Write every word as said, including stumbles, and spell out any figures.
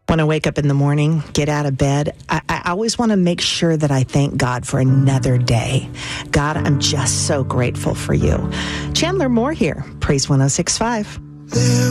When I wake up in the morning, get out of bed, I, I always want to make sure that I thank God for another day. God, I'm just so grateful for you. Chandler Moore here, Praise one oh six point five.